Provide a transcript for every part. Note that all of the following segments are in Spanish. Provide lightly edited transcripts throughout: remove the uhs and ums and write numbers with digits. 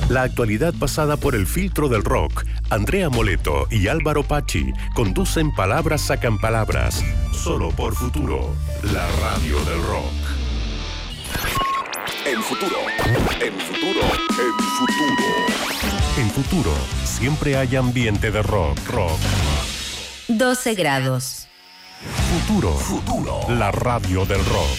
La actualidad pasada por el filtro del rock. Andrea Moleto y Álvaro Pachi conducen Palabras Sacan Palabras. Solo por Futuro, la radio del rock. En Futuro, en Futuro, en Futuro. En Futuro, siempre hay ambiente de rock. 12 grados. Futuro, la radio del rock.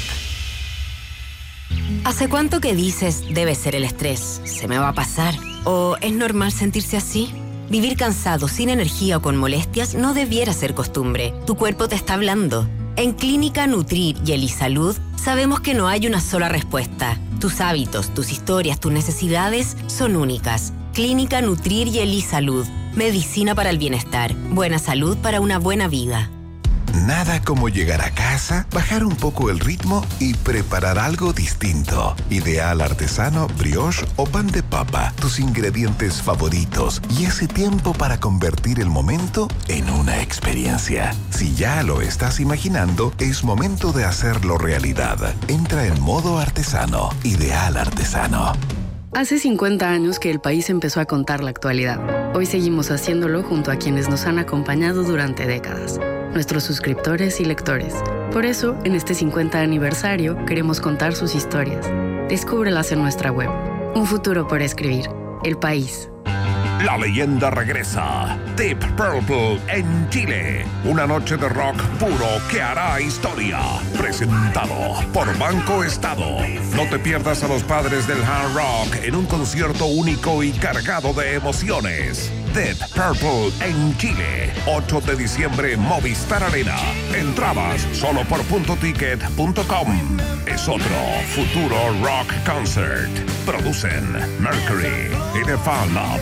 ¿Hace cuánto que dices debe ser el estrés? ¿Se me va a pasar? ¿O es normal sentirse así? Vivir cansado, sin energía o con molestias no debiera ser costumbre. Tu cuerpo te está hablando. En Clínica Nutrir y Elisalud sabemos que no hay una sola respuesta. Tus hábitos, tus historias, tus necesidades son únicas. Clínica Nutrir y Elisalud. Medicina para el bienestar. Buena salud para una buena vida. Nada como llegar a casa, bajar un poco el ritmo y preparar algo distinto. Ideal artesano, brioche o pan de papa, tus ingredientes favoritos y ese tiempo para convertir el momento en una experiencia. Si ya lo estás imaginando, es momento de hacerlo realidad. Entra en modo artesano. Ideal artesano. Hace 50 años que el país empezó a contar la actualidad. Hoy seguimos haciéndolo junto a quienes nos han acompañado durante décadas. Nuestros suscriptores y lectores. Por eso, en este 50 aniversario, queremos contar sus historias. Descúbrelas en nuestra web. Un futuro por escribir. El País. La leyenda regresa. Deep Purple en Chile. Una noche de rock puro que hará historia. Presentado por Banco Estado. No te pierdas a los padres del hard rock en un concierto único y cargado de emociones. Deep Purple en Chile. 8 de diciembre, Movistar Arena. Entradas solo por puntoticket.com. Es otro futuro rock concert. Producen Mercury y The Fan Lab.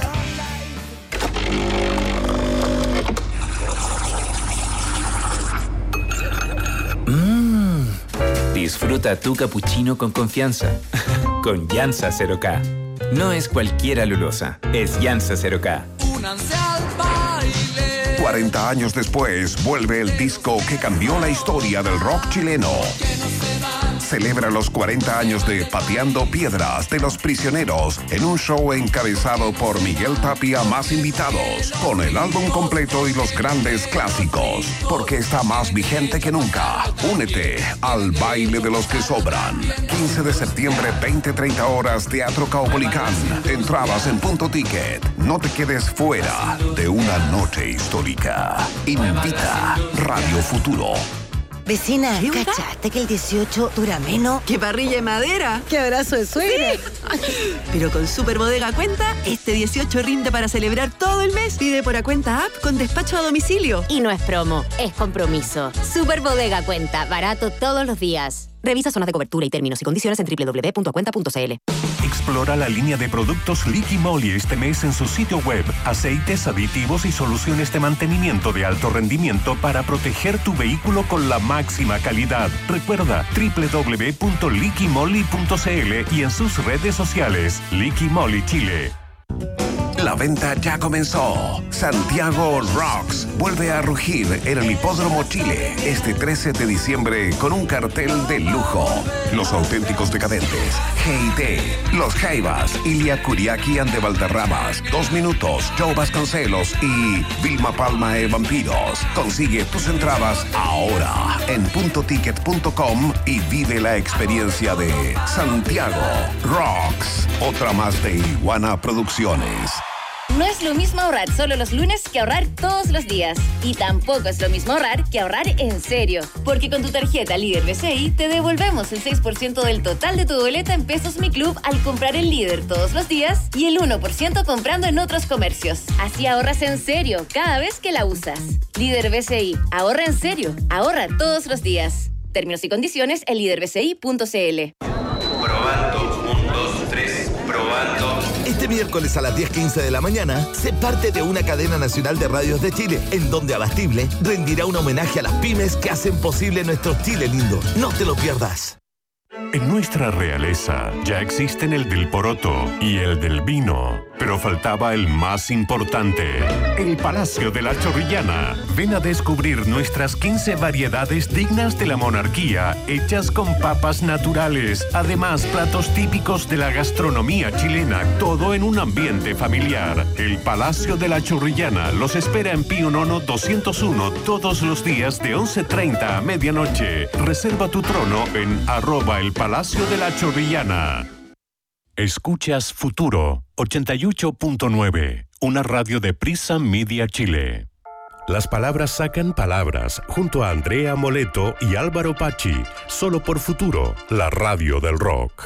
Disfruta tu cappuccino con confianza. Con Llanza 0K. No es cualquier alulosa, es Llanza 0K. 40 años después, vuelve el disco que cambió la historia del rock chileno. Celebra los 40 años de Pateando Piedras de Los Prisioneros en un show encabezado por Miguel Tapia más invitados, con el álbum completo y los grandes clásicos, porque está más vigente que nunca. Únete al baile de los que sobran. 15 de septiembre, 20-30 horas, Teatro Caupolicán. Entradas en Punto Ticket. No te quedes fuera de una noche histórica. Invita Radio Futuro. Vecina, ¿cachaste que el 18 dura menos? ¡Qué parrilla de madera! ¡Qué abrazo de suegra! Sí. Pero con Super Bodega Cuenta, este 18 rinde para celebrar todo el mes. Pide por Cuenta App con despacho a domicilio. Y no es promo, es compromiso. Super Bodega Cuenta, barato todos los días. Revisa zonas de cobertura y términos y condiciones en www.acuenta.cl. Explora la línea de productos Liqui Moly este mes en su sitio web. Aceites, aditivos y soluciones de mantenimiento de alto rendimiento para proteger tu vehículo con la máxima calidad. Recuerda www.liquimoly.cl y en sus redes sociales. Liqui Moly Chile. La venta ya comenzó. Santiago Rocks vuelve a rugir en el Hipódromo Chile este 13 de diciembre con un cartel de lujo. Los auténticos decadentes, G.I.T., Los Jaivas, Ilia Kuriaki and the Valderramas, 2 Minutos, Joe Vasconcelos y Vilma Palma e Vampiros. Consigue tus entradas ahora en puntoticket.com y vive la experiencia de Santiago Rocks. Otra más de Iguana Producciones. No es lo mismo ahorrar solo los lunes que ahorrar todos los días. Y tampoco es lo mismo ahorrar que ahorrar en serio. Porque con tu tarjeta Líder BCI te devolvemos el 6% del total de tu boleta en Pesos Mi Club al comprar en Líder todos los días y el 1% comprando en otros comercios. Así ahorras en serio cada vez que la usas. Líder BCI. Ahorra en serio. Ahorra todos los días. Términos y condiciones en liderbci.cl. Probando. 1, 2, 3. Probando. Este miércoles a las 10:15 de la mañana, sé parte de una cadena nacional de radios de Chile, en donde Abastible rendirá un homenaje a las pymes que hacen posible nuestro Chile lindo. No te lo pierdas. En nuestra realeza ya existen el del poroto y el del vino. Pero faltaba el más importante, el Palacio de la Chorrillana. Ven a descubrir nuestras 15 variedades dignas de la monarquía, hechas con papas naturales. Además, platos típicos de la gastronomía chilena, todo en un ambiente familiar. El Palacio de la Chorrillana los espera en Pío Nono 201 todos los días de 11:30 a medianoche. Reserva tu trono en @el Palacio de la Chorrillana. Escuchas Futuro 88.9, una radio de Prisa Media Chile. Las palabras sacan palabras, junto a Andrea Moleto y Álvaro Pachi, solo por Futuro, la radio del rock.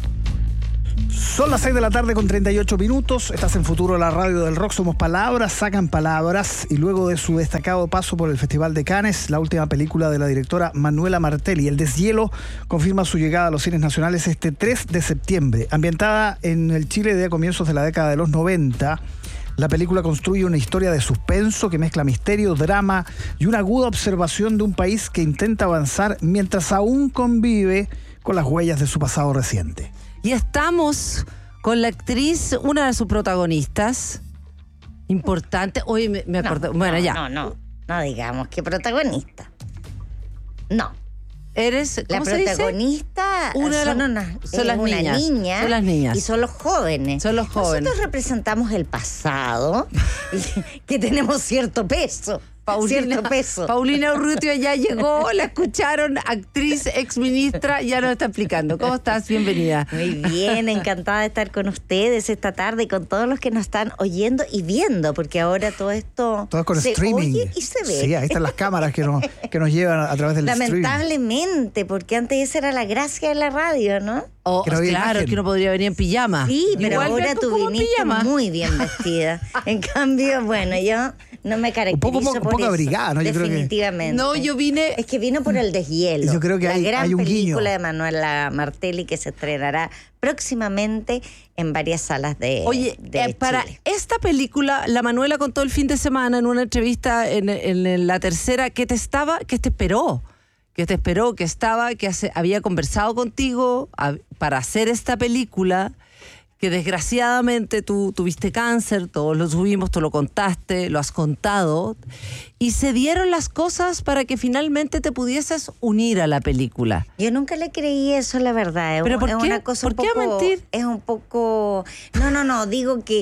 Son las 6 de la tarde con 38 minutos. Estás en Futuro, la radio del rock. Somos palabras, sacan palabras. Y luego de su destacado paso por el Festival de Cannes, la última película de la directora Manuela Martelli, El deshielo, confirma su llegada a los cines nacionales este 3 de septiembre. Ambientada en el Chile de comienzos de la década de los 90, la película construye una historia de suspenso que mezcla misterio, drama y una aguda observación de un país que intenta avanzar mientras aún convive con las huellas de su pasado reciente. Y estamos con la actriz, una de sus protagonistas, importante. Hoy me acordé. Bueno, ya. No digamos que protagonista. No. Eres, ¿cómo la se protagonista dice? Son las niñas. Son las niñas. Y son los jóvenes. Nosotros representamos el pasado, que tenemos cierto peso. Paulina Urrutia ya llegó, la escucharon, actriz, exministra, ya nos está explicando. ¿Cómo estás? Bienvenida. Muy bien, encantada de estar con ustedes esta tarde y con todos los que nos están oyendo y viendo, porque ahora todo esto todo con se streaming. Oye y se ve. Sí, ahí están las cámaras que nos llevan a través del streaming. Lamentablemente, porque antes esa era la gracia de la radio, ¿no? Claro, que uno podría venir en pijama. Sí, pero igual ahora tú viniste muy bien vestida. En cambio, bueno, yo no me caracterizo un poco abrigada, ¿no? Yo definitivamente. No, yo vine... Es que vino por El deshielo. Yo creo que hay un guiño. Película de Manuela Martelli que se estrenará próximamente en varias salas de para Chile. Esta película, la Manuela contó el fin de semana en una entrevista en la tercera que te esperó, que había conversado contigo para hacer esta película, que desgraciadamente tú tuviste cáncer, todos lo subimos, tú lo contaste, lo has contado, y se dieron las cosas para que finalmente te pudieses unir a la película. Yo nunca le creí eso, la verdad. ¿Pero por qué? Una cosa ¿Por qué mentir? Es un poco... No, digo que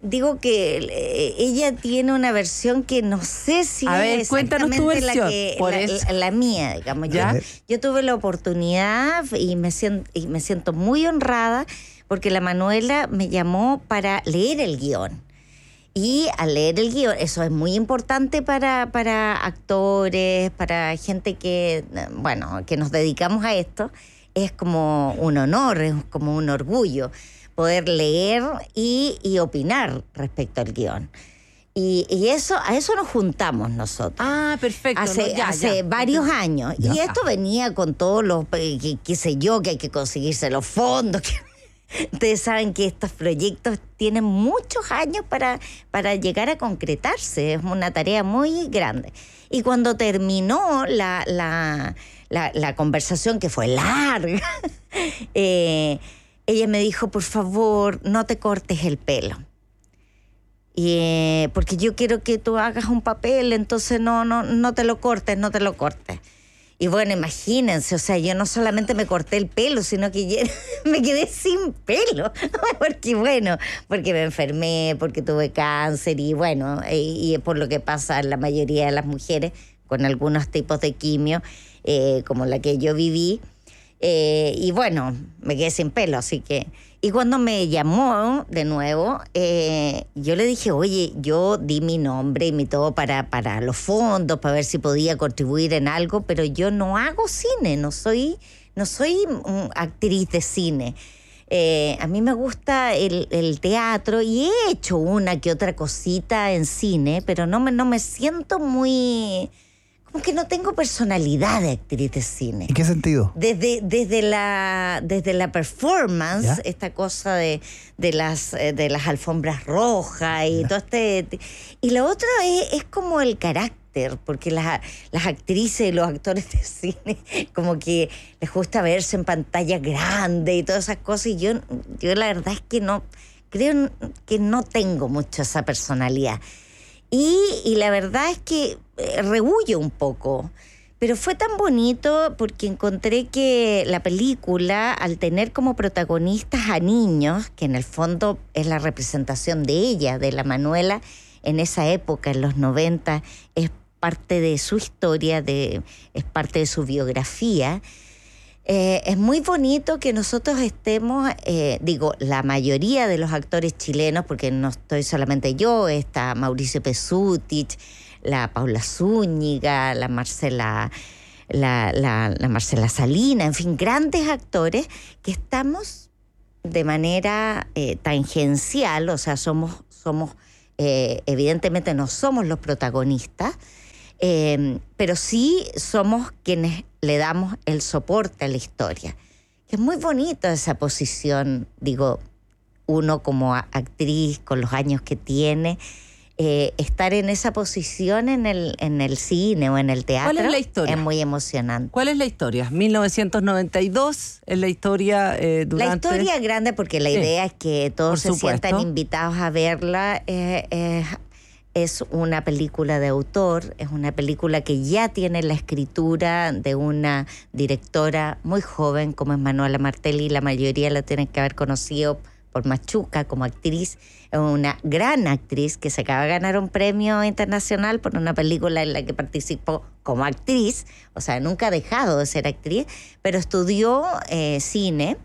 ella tiene una versión que no sé si es exactamente la mía, digamos. Yo tuve la oportunidad y me siento muy honrada porque la Manuela me llamó para leer el guión. Y al leer el guión, eso es muy importante para actores, para gente que nos dedicamos a esto, es como un honor, es como un orgullo poder leer y opinar respecto al guión. Y a eso nos juntamos nosotros. Ah, perfecto. Hace varios años. Y esto venía con todos los, qué sé yo, que hay que conseguirse los fondos. Ustedes saben que estos proyectos tienen muchos años para llegar a concretarse. Es una tarea muy grande. Y cuando terminó la conversación, que fue larga, ella me dijo, por favor, no te cortes el pelo. Porque yo quiero que tú hagas un papel, entonces no te lo cortes. Y bueno, imagínense, o sea, yo no solamente me corté el pelo, sino que me quedé sin pelo. Porque me enfermé, porque tuve cáncer y y por lo que pasa en la mayoría de las mujeres con algunos tipos de quimio, como la que yo viví. Me quedé sin pelo, así que... Y cuando me llamó de nuevo, yo le dije, oye, yo di mi nombre y mi todo para los fondos, para ver si podía contribuir en algo, pero yo no hago cine, no soy actriz de cine. A mí me gusta el teatro y he hecho una que otra cosita en cine, pero no me siento muy... Como que no tengo personalidad de actriz de cine. ¿En qué sentido? Desde la performance, ¿ya? Esta cosa de las alfombras rojas y todo y lo otro es como el carácter, porque las actrices y los actores de cine como que les gusta verse en pantalla grande y todas esas cosas, y yo la verdad es que no creo que no tengo mucho esa personalidad. Y la verdad es que rehuyo un poco. Pero fue tan bonito porque encontré que la película, al tener como protagonistas a niños, que en el fondo es la representación de ella, de la Manuela, en esa época, en los 90, es parte de su historia, es parte de su biografía. Es muy bonito que nosotros estemos, la mayoría de los actores chilenos, porque no estoy solamente yo, está Mauricio Pesutich, la Paula Zúñiga, la Marcela Salina, en fin, grandes actores que estamos de manera tangencial, o sea, somos evidentemente no somos los protagonistas, pero sí somos quienes le damos el soporte a la historia. Es muy bonita esa posición, digo, uno como actriz con los años que tiene, estar en esa posición en el cine o en el teatro. ¿Cuál es la historia? Es muy emocionante. ¿Cuál es la historia? 1992 es la historia durante... La historia grande, porque la idea es que todos se sientan invitados a verla. Es una película de autor, es una película que ya tiene la escritura de una directora muy joven como es Manuela Martelli. La mayoría la tienen que haber conocido por Machuca como actriz. Es una gran actriz que se acaba de ganar un premio internacional por una película en la que participó como actriz. O sea, nunca ha dejado de ser actriz, pero estudió cine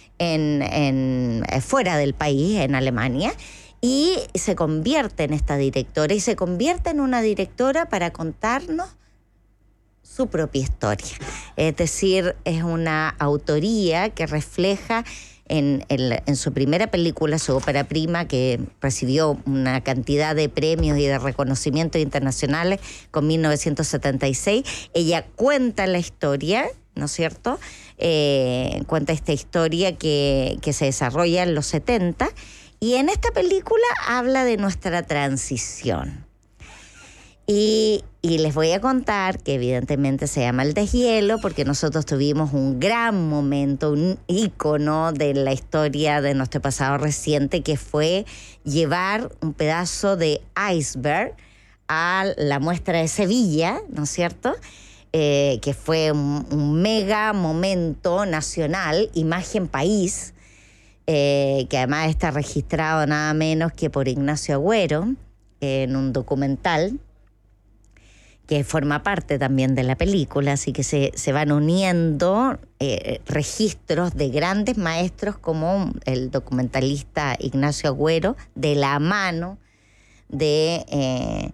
fuera del país, en Alemania, y se convierte en esta directora, y se convierte en una directora para contarnos su propia historia. Es decir, es una autoría que refleja en su primera película, su ópera prima, que recibió una cantidad de premios y de reconocimientos internacionales con 1976. Ella cuenta la historia, ¿no es cierto? Cuenta esta historia que se desarrolla en los 70, y en esta película habla de nuestra transición. Y les voy a contar que evidentemente se llama El Deshielo porque nosotros tuvimos un gran momento, un ícono de la historia de nuestro pasado reciente, que fue llevar un pedazo de iceberg a la muestra de Sevilla, ¿no es cierto?, que fue un mega momento nacional, imagen país, que además está registrado nada menos que por Ignacio Agüero en un documental que forma parte también de la película, así que se van uniendo registros de grandes maestros como el documentalista Ignacio Agüero, de la mano de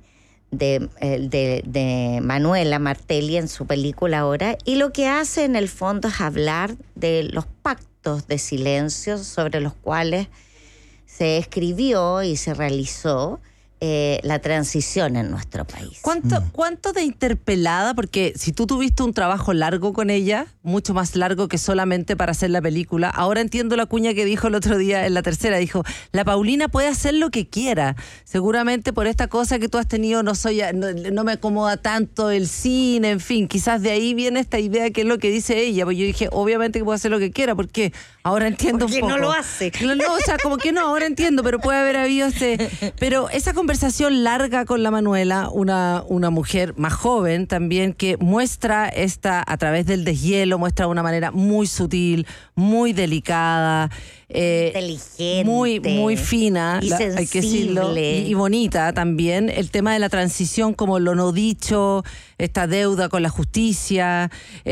Manuela Martelli en su película ahora, y lo que hace en el fondo es hablar de los pactos de silencio sobre los cuales se escribió y se realizó la transición en nuestro país. ¿Cuánto de interpelada? Porque si tú tuviste un trabajo largo con ella, mucho más largo que solamente para hacer la película, ahora entiendo la cuña que dijo el otro día en la tercera, dijo, la Paulina puede hacer lo que quiera, seguramente por esta cosa que tú has tenido, no me acomoda tanto el cine, en fin, quizás de ahí viene esta idea que es lo que dice ella, pues yo dije, obviamente que puede hacer lo que quiera, porque ahora entiendo un poco. Porque no lo hace. No, o sea, como que no, ahora entiendo, pero puede haber habido pero esa conversación larga con la Manuela, una mujer más joven también, que muestra a través del deshielo, muestra de una manera muy sutil, muy delicada, inteligente, muy fina, y sensible, hay que decirlo, y bonita también, el tema de la transición, como lo no dicho, esta deuda con la justicia,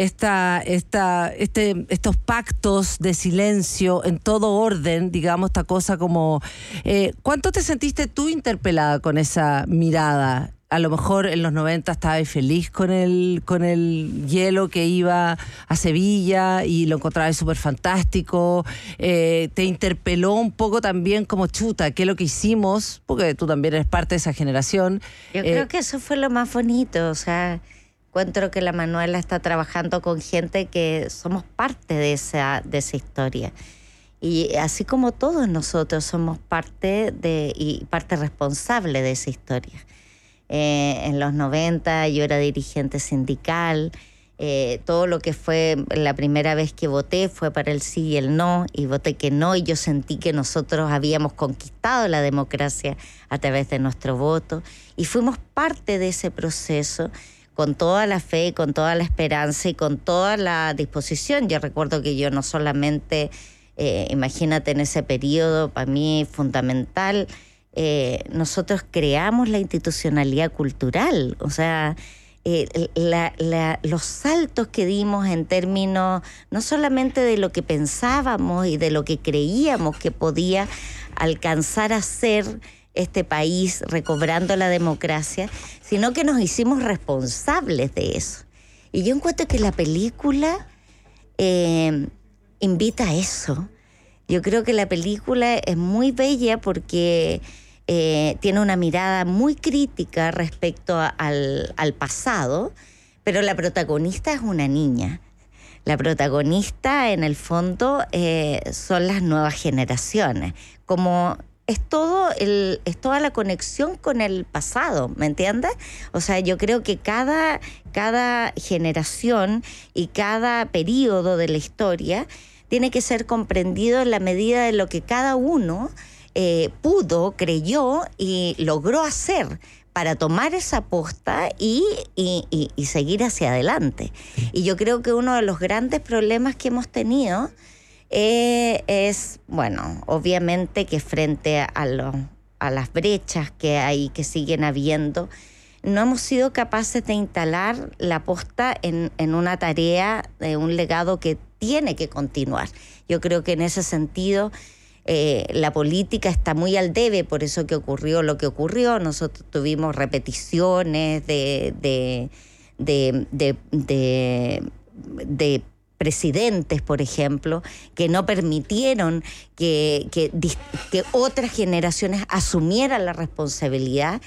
estos pactos de silencio en todo orden, digamos, esta cosa como... ¿Cuánto te sentiste tú interpelada con esa mirada? A lo mejor en los 90 estabas feliz con el hielo que iba a Sevilla y lo encontrabas súper fantástico. Te interpeló un poco también como chuta, ¿qué es lo que hicimos? Porque tú también eres parte de esa generación. Yo creo que eso fue lo más bonito, o sea, encuentro que la Manuela está trabajando con gente que somos parte de esa historia. Y así como todos nosotros somos parte responsable de esa historia. En los 90 yo era dirigente sindical todo lo que fue la primera vez que voté fue para el sí y el no, y voté que no, y yo sentí que nosotros habíamos conquistado la democracia a través de nuestro voto, y fuimos parte de ese proceso con toda la fe, con toda la esperanza y con toda la disposición. Yo recuerdo que yo no solamente, imagínate en ese periodo, para mí fundamental, nosotros creamos la institucionalidad cultural, o sea, los saltos que dimos en términos no solamente de lo que pensábamos y de lo que creíamos que podía alcanzar a ser este país recobrando la democracia, sino que nos hicimos responsables de eso. Y yo encuentro que la película invita a eso. Yo creo que la película es muy bella porque tiene una mirada muy crítica respecto al pasado, pero la protagonista es una niña. La protagonista, en el fondo, son las nuevas generaciones. Como es toda la conexión con el pasado, ¿me entiendes? O sea, yo creo que cada generación y cada periodo de la historia tiene que ser comprendido en la medida de lo que cada uno pudo, creyó y logró hacer para tomar esa posta y seguir hacia adelante. Y yo creo que uno de los grandes problemas que hemos tenido es, bueno, obviamente que frente a las brechas que hay, que siguen habiendo, no hemos sido capaces de instalar la posta en una tarea, un legado que tiene que continuar. Yo creo que en ese sentido la política está muy al debe, por eso que ocurrió lo que ocurrió. Nosotros tuvimos repeticiones de presidentes, por ejemplo, que no permitieron que otras generaciones asumieran la responsabilidad.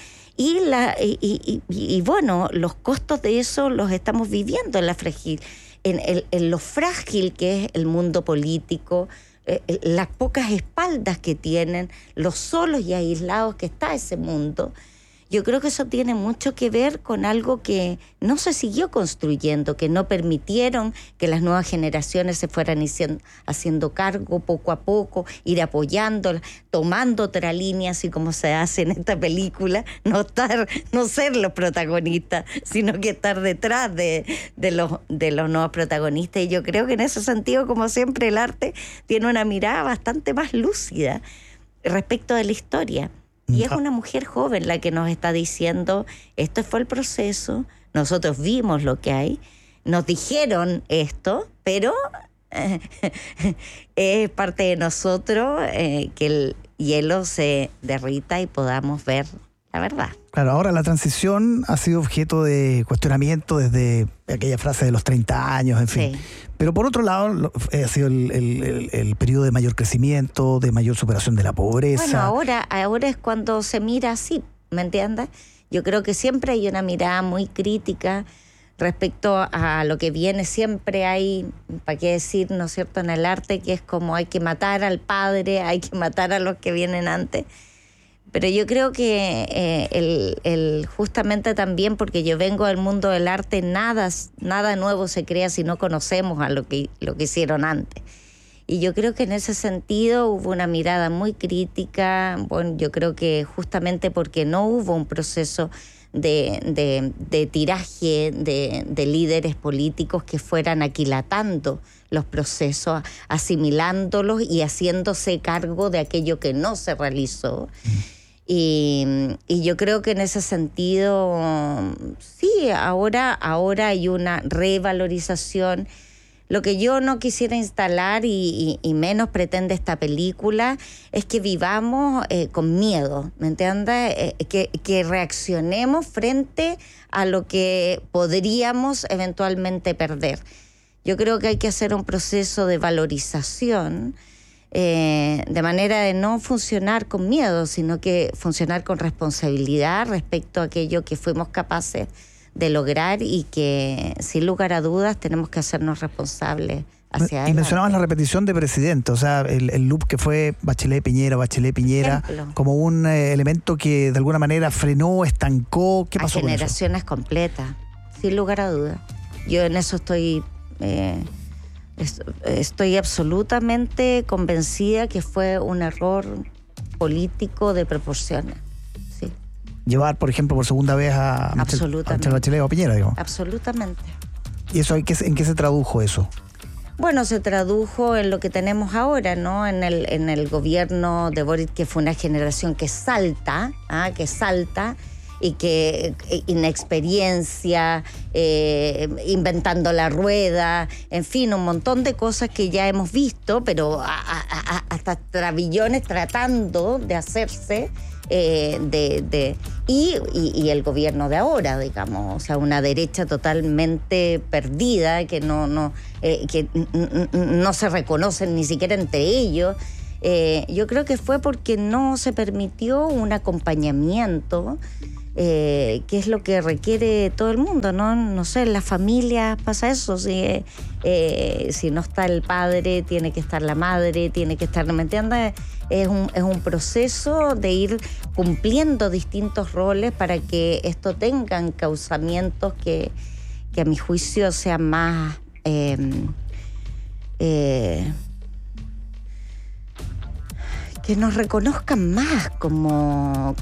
Y bueno, los costos de eso los estamos viviendo en lo frágil que es el mundo político, las pocas espaldas que tienen, los solos y aislados que está ese mundo. Yo creo que eso tiene mucho que ver con algo que no se siguió construyendo, que no permitieron que las nuevas generaciones se fueran haciendo cargo poco a poco, ir apoyando, tomando otra línea, así como se hace en esta película, no ser los protagonistas, sino que estar detrás de los nuevos protagonistas. Y yo creo que en ese sentido, como siempre, el arte tiene una mirada bastante más lúcida respecto de la historia. Y es una mujer joven la que nos está diciendo, esto fue el proceso, nosotros vimos lo que hay, nos dijeron esto, pero es parte de nosotros que el hielo se derrita y podamos ver la verdad. Claro, ahora la transición ha sido objeto de cuestionamiento desde aquella frase de los 30 años, en fin. Sí. Pero por otro lado, ha sido el periodo de mayor crecimiento, de mayor superación de la pobreza. Bueno, ahora es cuando se mira así, ¿me entiendes? Yo creo que siempre hay una mirada muy crítica respecto a lo que viene. Siempre hay, ¿para qué decir, no es cierto?, en el arte, que es como hay que matar al padre, hay que matar a los que vienen antes. Pero yo creo que justamente también, porque yo vengo del mundo del arte, nada nuevo se crea si no conocemos a lo que hicieron antes. Y yo creo que en ese sentido hubo una mirada muy crítica. Bueno, yo creo que justamente porque no hubo un proceso de tiraje de líderes políticos que fueran aquilatando los procesos, asimilándolos y haciéndose cargo de aquello que no se realizó. Y yo creo que en ese sentido, sí, ahora hay una revalorización. Lo que yo no quisiera instalar y menos pretende esta película es que vivamos con miedo, ¿me entiendes? Que reaccionemos frente a lo que podríamos eventualmente perder. Yo creo que hay que hacer un proceso de valorización, de manera de no funcionar con miedo, sino que funcionar con responsabilidad respecto a aquello que fuimos capaces de lograr y que, sin lugar a dudas, tenemos que hacernos responsables hacia adelante. Y mencionabas la repetición de presidente, o sea, el loop que fue Bachelet-Piñera, como un elemento que de alguna manera frenó, estancó. ¿Qué pasó con eso? A generaciones completas, sin lugar a dudas. Yo en eso estoy absolutamente convencida que fue un error político de proporciones. Sí. Llevar, por ejemplo, por segunda vez a Michelle Bachelet o Piñera, digo. Absolutamente. ¿Y eso en qué se tradujo eso? Bueno, se tradujo en lo que tenemos ahora, ¿no? En el gobierno de Boric, que fue una generación que salta y que inexperiencia, inventando la rueda, en fin, un montón de cosas que ya hemos visto, pero hasta trabillones tratando de hacerse y el gobierno de ahora, digamos, o sea, una derecha totalmente perdida que no se reconocen ni siquiera entre ellos. Yo creo que fue porque no se permitió un acompañamiento, que es lo que requiere todo el mundo, ¿no? No sé, en las familias pasa eso, si no está el padre, tiene que estar la madre, tiene que estar, ¿me entiendes? Es un proceso de ir cumpliendo distintos roles para que esto tenga encauzamientos que a mi juicio sean más que nos reconozcan más como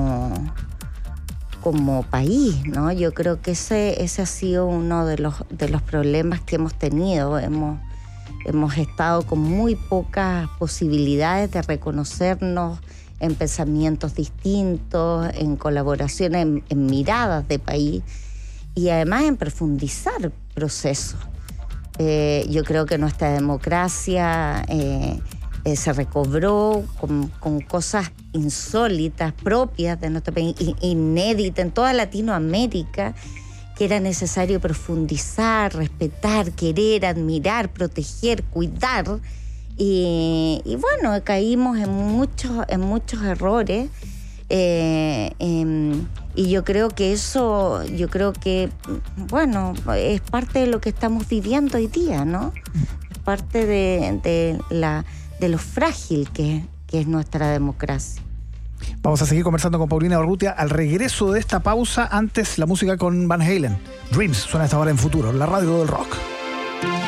país, ¿no? Yo creo que ese ha sido uno de los problemas que hemos tenido. Hemos estado con muy pocas posibilidades de reconocernos en pensamientos distintos, en colaboración, en miradas de país y además en profundizar procesos. Yo creo que nuestra democracia se recobró con cosas insólitas, propias de nuestro país, inéditas en toda Latinoamérica, que era necesario profundizar, respetar, querer, admirar, proteger, cuidar. Y bueno, caímos en muchos errores. Y yo creo que bueno, es parte de lo que estamos viviendo hoy día, ¿no? Es parte de lo frágil que es nuestra democracia. Vamos a seguir conversando con Paulina Barrutia al regreso de esta pausa. Antes, la música con Van Halen. Dreams suena a esta hora en Futuro, la radio del rock.